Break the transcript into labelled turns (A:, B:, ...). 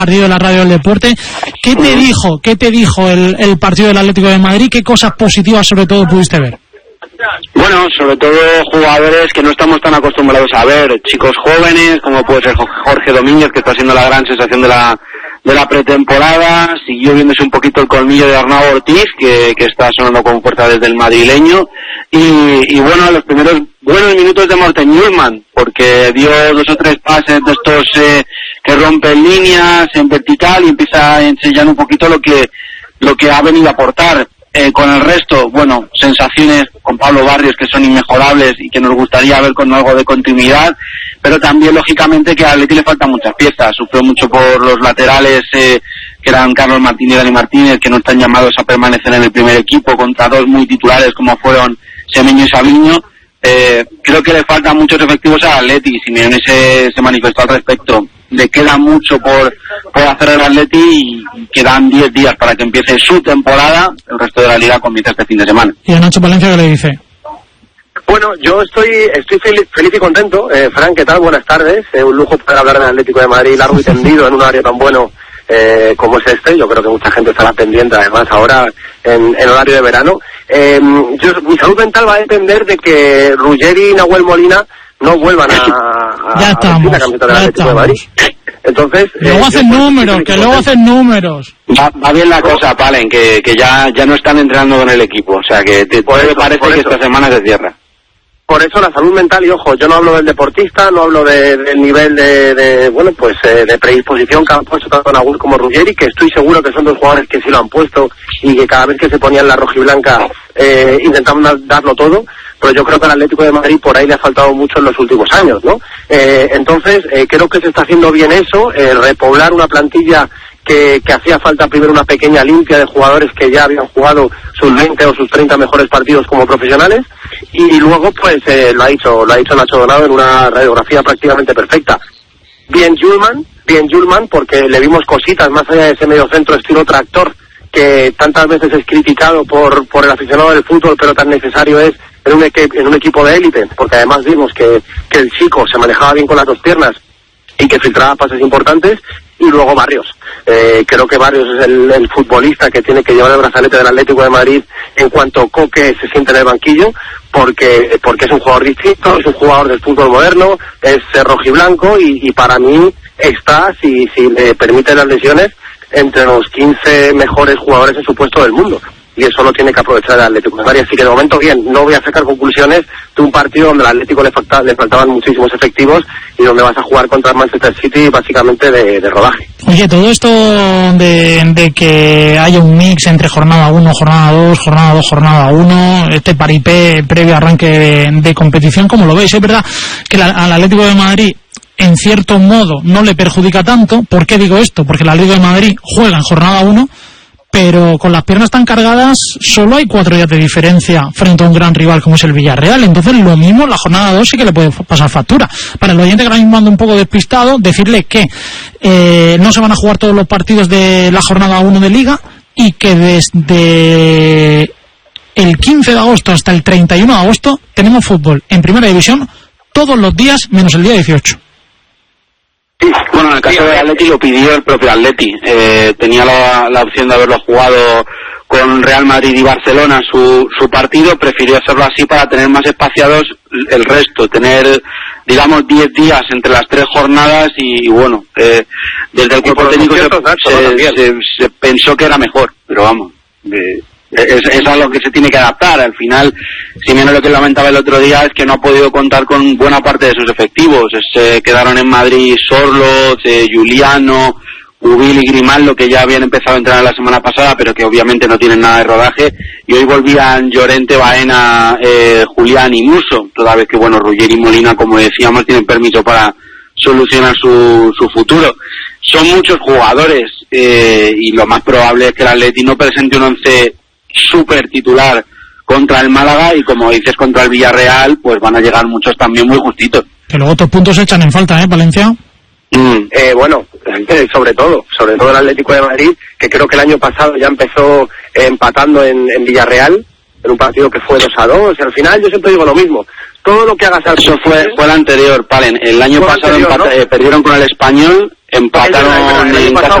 A: partido de la Radio del Deporte. ¿Qué te dijo el partido del Atlético de Madrid? ¿Qué cosas positivas sobre todo pudiste ver?
B: Bueno, sobre todo jugadores que no estamos tan acostumbrados a ver, chicos jóvenes, como puede ser Jorge Domínguez, que está siendo la gran sensación de la pretemporada. Siguió viéndose un poquito el colmillo de Arnau Ortiz, que está sonando con fuerza desde el madrileño, y bueno, los primeros buenos minutos de Morten Hjulmand, porque dio 2 o 3 pases de estos que rompen líneas en vertical y empieza a enseñar un poquito lo que ha venido a aportar. Con el resto, bueno, sensaciones con Pablo Barrios que son inmejorables y que nos gustaría ver con algo de continuidad, pero también lógicamente que a Atleti le faltan muchas piezas. Sufrió mucho por los laterales que eran Carlos Martín y Dani Martínez, que no están llamados a permanecer en el primer equipo, contra 2 muy titulares como fueron Semenyo y Sabiño. Creo que le faltan muchos efectivos a Atleti. Simeone se manifestó al respecto. Le queda mucho por hacer el Atleti y quedan 10 días para que empiece su temporada. El resto de la liga comienza este fin de semana.
A: ¿Y a Nacho Palencia qué le dice?
C: Bueno, yo estoy feliz y contento. Fran, ¿qué tal? Buenas tardes. Un lujo poder hablar del Atlético de Madrid largo y tendido en un horario tan bueno como es este. Yo creo que mucha gente estará pendiente, además, ahora en horario de verano. Mi salud mental va a depender de que Ruggeri y Nahuel Molina no vuelvan a
A: la camiseta del Atlético de Madrid.
C: Entonces,
A: luego hacen números.
B: Va bien la cosa, Palen, que ya no están entrenando con el equipo, o sea que parece que esta semana se cierra.
C: Por eso la salud mental, y ojo, yo no hablo del deportista, no hablo del nivel de predisposición que han puesto tanto Nahuel como Ruggeri, que estoy seguro que son 2 jugadores que sí lo han puesto y que cada vez que se ponían la rojiblanca intentaban darlo todo. Pero yo creo que al Atlético de Madrid por ahí le ha faltado mucho en los últimos años, ¿no? Entonces, creo que se está haciendo bien eso, repoblar una plantilla que hacía falta primero una pequeña limpia de jugadores que ya habían jugado sus 20 o sus 30 mejores partidos como profesionales, y luego pues lo ha dicho Nacho Donado en una radiografía prácticamente perfecta. Bien Hjulmand, porque le vimos cositas más allá de ese mediocentro estilo tractor que tantas veces es criticado por el aficionado del fútbol, pero tan necesario es en un equipo de élite, porque además vimos que el chico se manejaba bien con las 2 piernas y que filtraba pases importantes. Y luego Barrios. Creo que Barrios es el futbolista que tiene que llevar el brazalete del Atlético de Madrid en cuanto Coque se siente en el banquillo, porque es un jugador distinto, es un jugador del fútbol moderno, es rojiblanco y para mí está, si le permiten las lesiones, entre los 15 mejores jugadores en su puesto del mundo. Y eso lo tiene que aprovechar el Atlético de Madrid. Así que de momento bien, no voy a sacar conclusiones de un partido donde al Atlético le faltaban muchísimos efectivos y donde vas a jugar contra el Manchester City básicamente de rodaje.
A: Oye, todo esto de que haya un mix entre jornada 1, jornada 2, jornada 2, jornada 1, este paripé previo arranque de competición, ¿cómo lo veis? Es verdad que al Atlético de Madrid en cierto modo no le perjudica tanto. ¿Por qué digo esto? Porque el Atlético de Madrid juega en jornada 1, pero con las piernas tan cargadas solo hay 4 días de diferencia frente a un gran rival como es el Villarreal. Entonces lo mismo la jornada 2 sí que le puede pasar factura. Para el oyente que ahora mismo anda un poco despistado, decirle que no se van a jugar todos los partidos de la jornada 1 de Liga y que desde el 15 de agosto hasta el 31 de agosto tenemos fútbol en Primera División todos los días menos el día 18.
B: Bueno, en el caso de Atleti lo pidió el propio Atleti. Tenía la opción de haberlo jugado con Real Madrid y Barcelona su partido, prefirió hacerlo así para tener más espaciados el resto, tener, digamos, 10 días entre las 3 jornadas y bueno, desde el cuerpo técnico se pensó que era mejor, pero vamos, es algo que se tiene que adaptar. Al final, Simeone lo que lamentaba el otro día es que no ha podido contar con buena parte de sus efectivos. Se quedaron en Madrid Sorloz, Juliano, Ubil y Grimaldo, que ya habían empezado a entrenar la semana pasada, pero que obviamente no tienen nada de rodaje, y hoy volvían Llorente, Baena, Julián y Musso, toda vez que, bueno, Ruggeri y Molina, como decíamos, tienen permiso para solucionar su futuro. Son muchos jugadores, y lo más probable es que el Atleti no presente un 11 súper titular contra el Málaga, y como dices, contra el Villarreal, pues van a llegar muchos también muy justitos.
A: Que luego otros puntos se echan en falta, Valencia.
C: Bueno, sobre todo el Atlético de Madrid, que creo que el año pasado ya empezó empatando en Villarreal, en un partido que fue 2-2, y al final yo siempre digo lo mismo, todo lo que hagas al
B: eso fue el anterior, Palen, el año pasado perdieron con el Español, empataron en casa